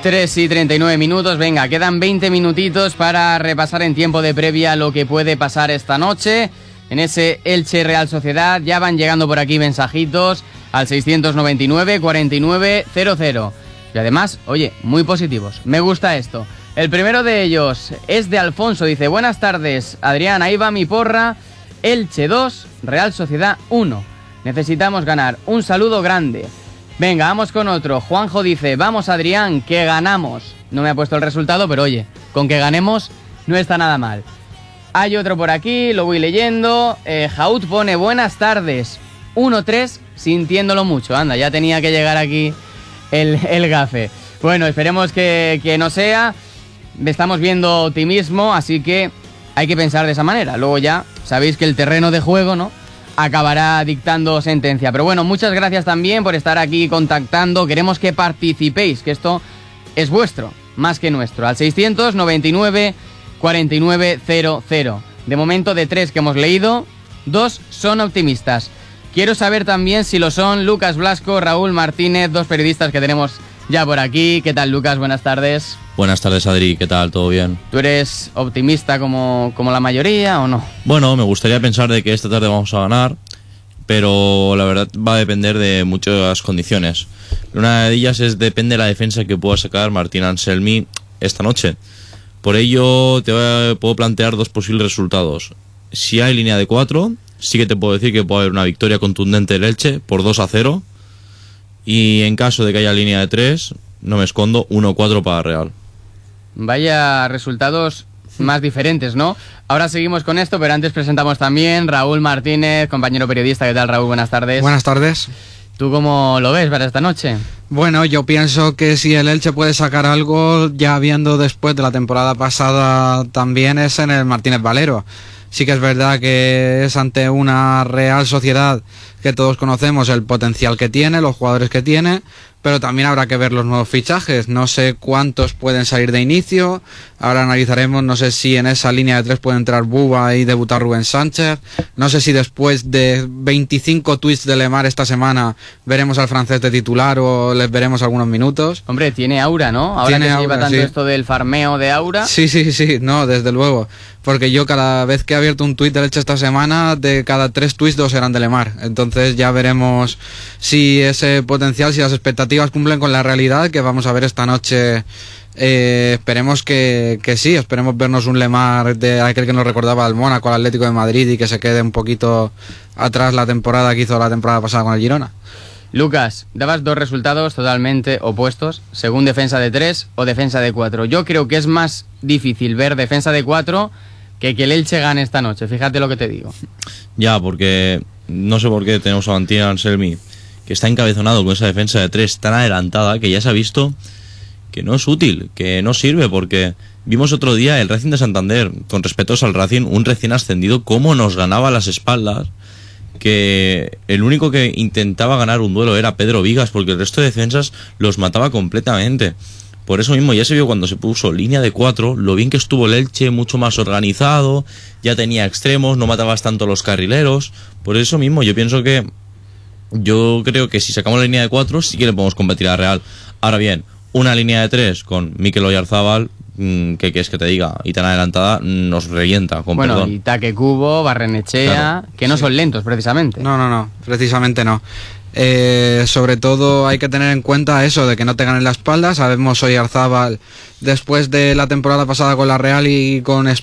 3:39. Venga, quedan 20 minutitos para repasar en tiempo de previa lo que puede pasar esta noche en ese Elche Real Sociedad. Ya van llegando por aquí mensajitos al 699 49 00. Y además, oye, muy positivos. Me gusta esto. El primero de ellos es de Alfonso. Dice: buenas tardes, Adrián, ahí va mi porra. Elche 2, Real Sociedad 1. Necesitamos ganar. Un saludo grande. Venga, vamos con otro. Juanjo dice: vamos, Adrián, que ganamos. No me ha puesto el resultado, pero oye, con que ganemos no está nada mal. Hay otro por aquí, lo voy leyendo. Jaud pone: buenas tardes, 1-3, sintiéndolo mucho. Anda, ya tenía que llegar aquí el gafe. Bueno, esperemos que no sea. Estamos viendo optimismo, así que hay que pensar de esa manera. Luego ya sabéis que el terreno de juego, ¿no?, acabará dictando sentencia. Pero bueno, muchas gracias también por estar aquí contactando. Queremos que participéis, que esto es vuestro, más que nuestro. Al 699 49 00. De momento, de 3 que hemos leído, 2 son optimistas. Quiero saber también si lo son Lucas Blasco, Raúl Martínez, 2 periodistas que tenemos ya por aquí. ¿Qué tal, Lucas? Buenas tardes. Buenas tardes, Adri. ¿Qué tal? ¿Todo bien? ¿Tú eres optimista como la mayoría o no? Bueno, me gustaría pensar de que esta tarde vamos a ganar, pero la verdad va a depender de muchas condiciones. Una de ellas depende de la defensa que pueda sacar Martín Anselmi esta noche. Por ello puedo plantear 2 posibles resultados. Si hay línea de 4, sí que te puedo decir que puede haber una victoria contundente del Elche por 2-0. Y en caso de que haya línea de 3, no me escondo, 1-4 para Real. Vaya resultados más diferentes, ¿no? Ahora seguimos con esto, pero antes presentamos también Raúl Martínez, compañero periodista. ¿Qué tal, Raúl? Buenas tardes. Buenas tardes. ¿Tú cómo lo ves para esta noche? Bueno, yo pienso que si el Elche puede sacar algo, ya viendo después de la temporada pasada, también es en el Martínez Valero. Sí que es verdad que es ante una Real Sociedad que todos conocemos el potencial que tiene, los jugadores que tiene, pero también habrá que ver los nuevos fichajes. No sé cuántos pueden salir de inicio. Ahora analizaremos, no sé si en esa línea de 3 puede entrar Buba y debutar Rubén Sánchez. No sé si después de 25 tweets de Lemar esta semana veremos al francés de titular o les veremos algunos minutos. Hombre, tiene aura, ¿no? Ahora tiene que se aura, lleva tanto sí. Esto del farmeo de aura. Sí, no, desde luego. Porque yo cada vez que he abierto un tuit del Elche esta semana, de cada 3 tweets 2 eran de Lemar. Entonces ya veremos si ese potencial, si las expectativas cumplen con la realidad que vamos a ver esta noche. Esperemos que sí, esperemos vernos un Lemar de aquel que nos recordaba al Mónaco, al Atlético de Madrid, y que se quede un poquito atrás la temporada que hizo la temporada pasada con el Girona. Lucas, dabas 2 resultados totalmente opuestos, según defensa de 3 o defensa de 4. Yo creo que es más difícil ver defensa de 4 que el Elche gane esta noche, fíjate lo que te digo. Ya, porque no sé por qué tenemos a Martín Anselmi, que está encabezonado con esa defensa de 3 tan adelantada, que ya se ha visto que no es útil, que no sirve, porque vimos otro día el Racing de Santander, con respetos al Racing, un recién ascendido, cómo nos ganaba las espaldas, que el único que intentaba ganar un duelo era Pedro Vigas, porque el resto de defensas los mataba completamente. Por eso mismo ya se vio cuando se puso línea de 4, lo bien que estuvo el Elche, mucho más organizado, ya tenía extremos, no matabas tanto a los carrileros. Por eso mismo yo creo que si sacamos la línea de 4 sí que le podemos competir a Real. Ahora bien, una línea de 3 con Mikel Oyarzábal, que es que te diga, y tan adelantada, nos revienta, con bueno, perdón. Y Taque Cubo, Barrenechea, claro, que no son lentos precisamente. No, precisamente no. Sobre todo hay que tener en cuenta eso de que no te ganen la espalda. Sabemos Oyarzábal, después de la temporada pasada con la Real y con